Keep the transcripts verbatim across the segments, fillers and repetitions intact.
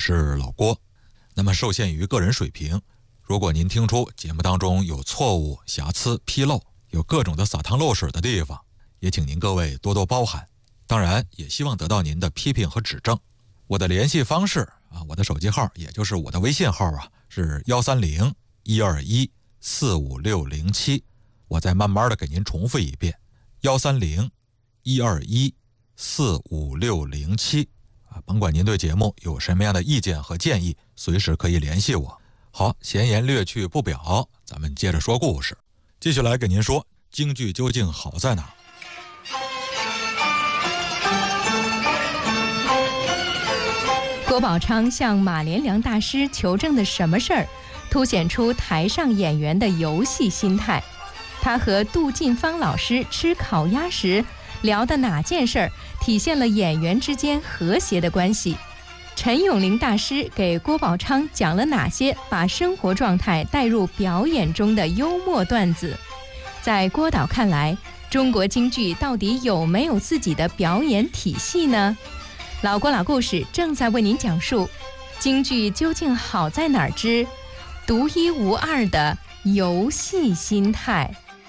是老郭。那么受限于个人水平，如果您听出节目当中有错误、瑕疵、纰漏，有各种的撒汤漏水的地方，也请您各位多多包涵。当然也希望得到您的批评和指正。我的联系方式啊，我的手机号也就是我的微信号啊，是幺三零一二一四五六零七。我再慢慢的给您重复一遍，幺三零一二一四五六零七啊，甭管您对节目有什么样的意见和建议，随时可以联系我。好，闲言略去不表，咱们接着说故事。继续来给您说京剧究竟好在哪儿。 郭宝昌向马连良大师求证的什么事儿，凸显出台上演员的游戏心态？他和杜近芳老师吃烤鸭时聊的哪件事儿，体现了演员之间和谐的关系？陈永龄大师给郭宝昌讲了哪些把生活状态带入表演中的幽默段子？在郭导看来，中国京剧到底有没有自己的表演体系呢？老郭老故事正在为您讲述京剧究竟好在哪儿之独一无二的游戏心态。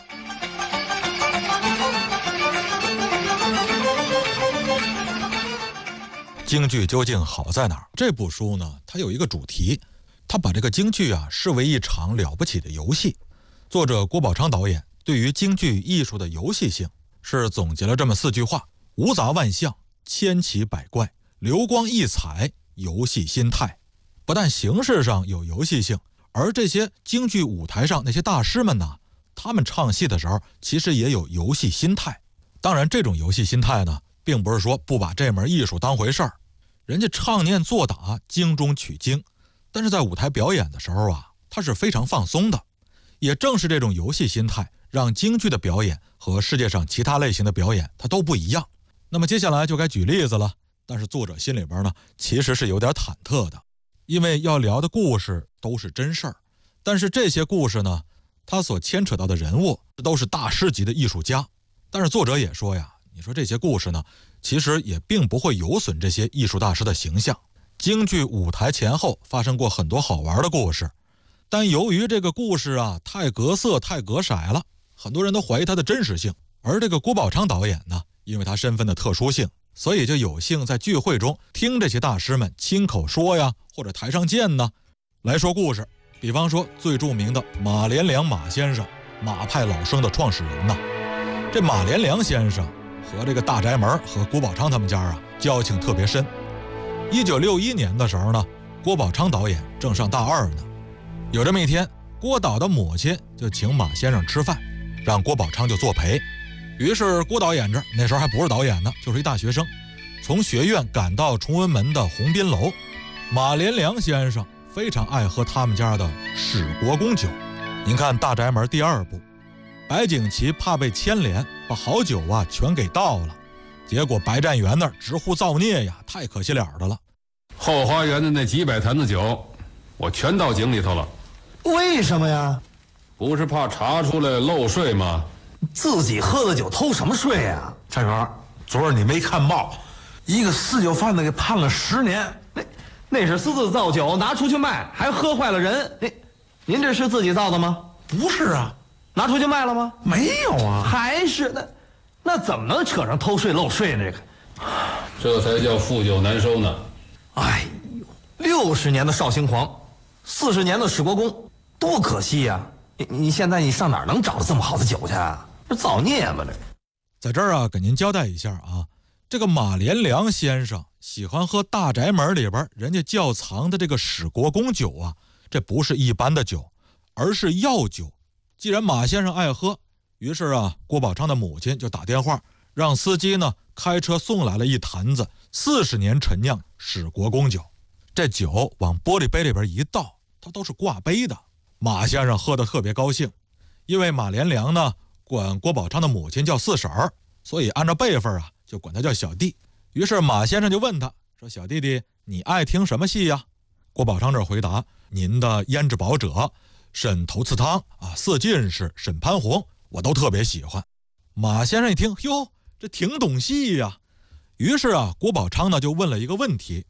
京剧究竟好在哪儿？这部书呢，它有一个主题，它把这个京剧啊视为一场了不起的游戏。作者郭宝昌导演对于京剧艺术的游戏性是总结了这么四句话：无杂万象，千奇百怪，流光溢彩，游戏心态。不但形式上有游戏性，而这些京剧舞台上那些大师们呢，他们唱戏的时候其实也有游戏心态。当然这种游戏心态呢，并不是说不把这门艺术当回事儿，人家唱念做打，精中取精，但是在舞台表演的时候啊，他是非常放松的。也正是这种游戏心态，让京剧的表演和世界上其他类型的表演它都不一样。那么接下来就该举例子了，但是作者心里边呢，其实是有点忐忑的，因为要聊的故事都是真事儿，但是这些故事呢，它所牵扯到的人物都是大师级的艺术家。但是作者也说呀，你说这些故事呢，其实也并不会有损这些艺术大师的形象。京剧舞台前后发生过很多好玩的故事，但由于这个故事啊太隔色太隔色了，很多人都怀疑它的真实性。而这个郭宝昌导演呢，因为他身份的特殊性，所以就有幸在聚会中听这些大师们亲口说呀，或者台上见呢，来说故事。比方说最著名的马连良马先生，马派老生的创始人呐。这马连良先生和这个大宅门和郭宝昌他们家啊交情特别深。一九六一年的时候呢，郭宝昌导演正上大二呢。有这么一天，郭导的母亲就请马先生吃饭，让郭宝昌就作陪。于是郭导演这那时候还不是导演呢，就是一大学生，从学院赶到崇文门的鸿宾楼。马连良先生非常爱喝他们家的史国公酒。您看大宅门第二部，白景琦怕被牵连，把好酒啊全给倒了，结果白占元那儿直呼造孽呀，太可惜了的了。 后花园的那几百坛子酒，我全倒井里头了。 为什么呀？ 不是怕查出来漏税吗？ 自己喝的酒偷什么税呀？ 蔡元，昨儿你没看报，一个私酒贩子给判了十年。 那那是私自造酒拿出去卖，还喝坏了人。您您这是自己造的吗？ 不是啊。 拿出去卖了吗？ 没有啊。 还是那那怎么能扯上偷税漏税这个？ 这才叫富酒难收呢。 哎呦，六十年的绍兴皇，四十年的史国公，多可惜呀！你你现在你上哪儿能找到这么好的酒去啊？这造孽吗？这在这儿啊，给您交代一下啊，这个马连良先生喜欢喝大宅门里边人家窖藏的这个史国公酒啊，这不是一般的酒，而是药酒。既然马先生爱喝，于是啊，郭宝昌的母亲就打电话让司机呢开车送来了一坛子四十年陈酿史国公酒。这酒往玻璃杯里边一倒，它都是挂杯的。马先生喝得特别高兴，因为马连良呢管郭宝昌的母亲叫四婶儿，所以按照辈分啊就管他叫小弟。于是马先生就问他说：“小弟弟，你爱听什么戏呀？”郭宝昌这回答：“您的《胭脂宝者》、沈头刺汤啊、四进士、沈潘虹，我都特别喜欢。”马先生一听，哟，这挺懂戏呀。于是啊，郭宝昌呢就问了一个问题，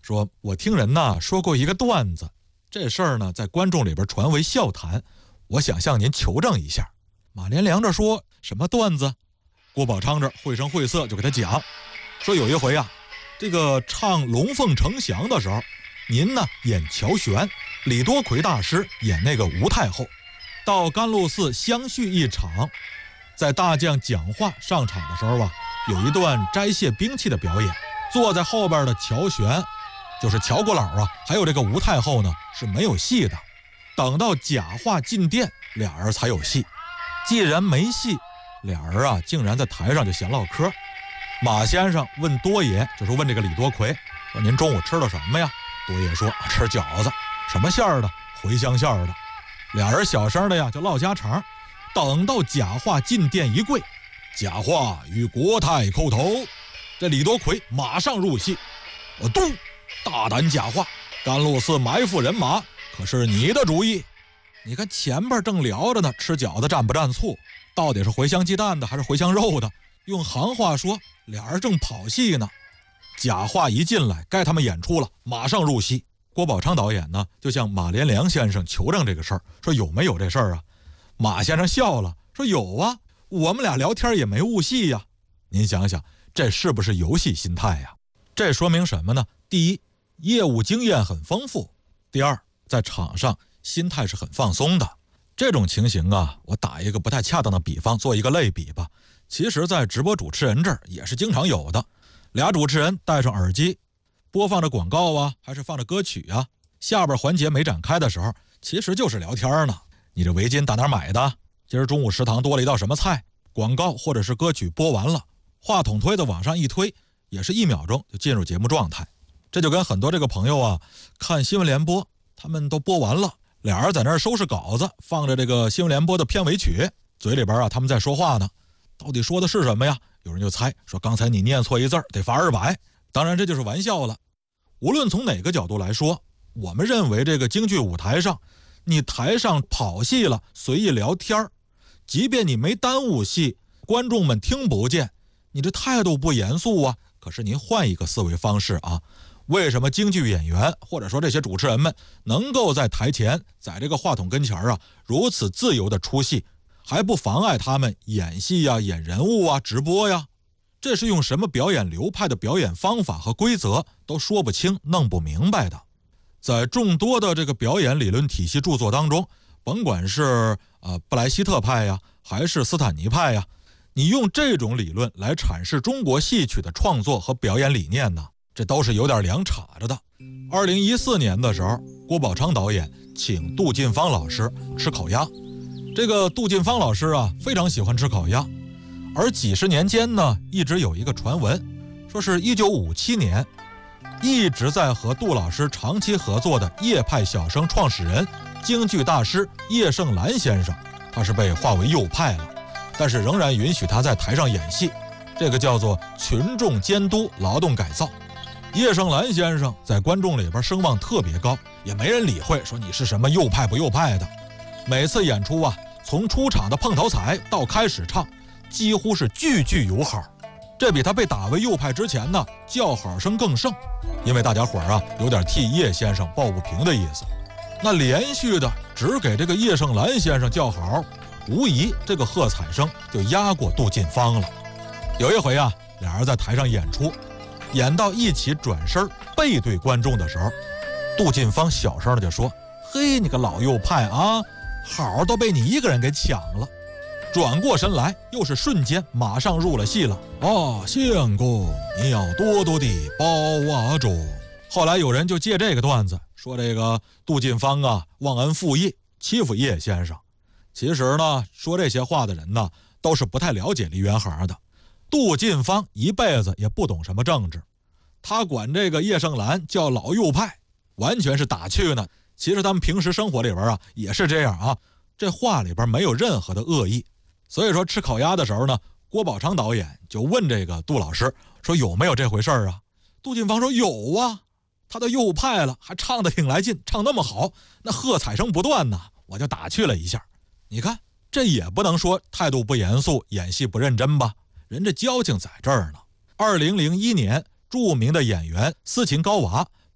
说我听人呐说过一个段子，这事儿呢在观众里边传为笑谈，我想向您求证一下。马连良这说什么段子？郭宝昌这绘声绘色就给他讲，说有一回啊，这个唱《龙凤呈祥》的时候，您呢演乔玄，李多奎大师演那个吴太后，到甘露寺相续一场。在大将讲话上场的时候啊，有一段摘卸兵器的表演，坐在后边的乔玄，就是乔国老啊，还有这个吴太后呢是没有戏的。等到假话进殿，俩人才有戏。既然没戏，俩人啊竟然在台上就闲唠嗑。马先生问多爷，就是问这个李多奎，说您中午吃了什么呀？多爷说吃饺子，什么馅儿的？茴香馅儿的。俩人小声的呀就唠家常。等到假话进殿一跪，假话与国太叩头，这李多奎马上入戏。我咚，大胆假话，甘露寺埋伏人马，可是你的主意。你看前边正聊着呢，吃饺子蘸不蘸醋，到底是茴香鸡蛋的还是茴香肉的？用行话说，俩人正跑戏呢。假话一进来，该他们演出了，马上入戏。郭宝昌导演呢就向马连良先生求证这个事儿，说有没有这事儿啊？马先生笑了，说有啊，我们俩聊天也没误戏呀。您想想，这是不是游戏心态呀？这说明什么呢？第一，业务经验很丰富；第二，在场上心态是很放松的。这种情形啊，我打一个不太恰当的比方，做一个类比吧。其实在直播主持人这儿也是经常有的，俩主持人戴上耳机，播放着广告啊，还是放着歌曲啊，下边环节没展开的时候，其实就是聊天呢。你这围巾打哪儿买的？今儿中午食堂多了一道什么菜？广告或者是歌曲播完了，话筒推子往上一推，也是一秒钟就进入节目状态。这就跟很多这个朋友啊看新闻联播，他们都播完了，俩人在那儿收拾稿子，放着这个新闻联播的片尾曲，嘴里边啊他们在说话呢，到底说的是什么呀？有人就猜说刚才你念错一字得罚二百。当然这就是玩笑了。无论从哪个角度来说，我们认为这个京剧舞台上，你台上跑戏了，随意聊天，即便你没耽误戏，观众们听不见，你这态度不严肃啊。可是您换一个思维方式啊，为什么京剧演员或者说这些主持人们能够在台前，在这个话筒跟前啊如此自由的出戏，还不妨碍他们演戏啊、演人物啊、直播呀？这是用什么表演流派的表演方法和规则都说不清、弄不明白的。在众多的这个表演理论体系著作当中，甭管是呃布莱希特派呀，还是斯坦尼派呀，你用这种理论来阐释中国戏曲的创作和表演理念呢，这都是有点两岔着的。二零一四年的时候，郭宝昌导演请杜近芳老师吃烤鸭。这个杜近芳老师啊，非常喜欢吃烤鸭，而几十年间呢，一直有一个传闻，说是一九五七年。一直在和杜老师长期合作的叶派小生创始人、京剧大师叶盛兰先生，他是被划为右派了，但是仍然允许他在台上演戏，这个叫做群众监督劳动改造。叶盛兰先生在观众里边声望特别高，也没人理会说你是什么右派不右派的。每次演出啊，从出场的碰头彩到开始唱，几乎是句句有好。这比他被打为右派之前呢叫好声更盛，因为大家伙儿啊有点替叶先生抱不平的意思。那连续的只给这个叶盛兰先生叫好，无疑这个喝彩声就压过杜近芳了。有一回啊，俩人在台上演出，演到一起转身背对观众的时候，杜近芳小声的就说：“嘿，你个老右派啊，好都被你一个人给抢了。”转过身来，又是瞬间马上入了戏了。啊，相公，你要多多的包啊中。后来有人就借这个段子说，这个杜近芳啊忘恩负义，欺负叶先生。其实呢，说这些话的人呢，都是不太了解梨园行的。杜近芳一辈子也不懂什么政治，他管这个叶盛兰叫老右派，完全是打趣呢。其实他们平时生活里边啊也是这样啊，这话里边没有任何的恶意。所以说吃烤鸭的时候呢，郭宝昌导演就问这个杜老师说有没有这回事啊？杜近芳说有啊，他都右派了，还唱得挺来劲，唱那么好，那喝彩声不断呢，我就打趣了一下。你看这也不能说态度不严肃，演戏不认真吧，人这交情在这儿呢。二零零一年，著名的演员斯琴高娃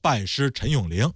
拜师陈永龄，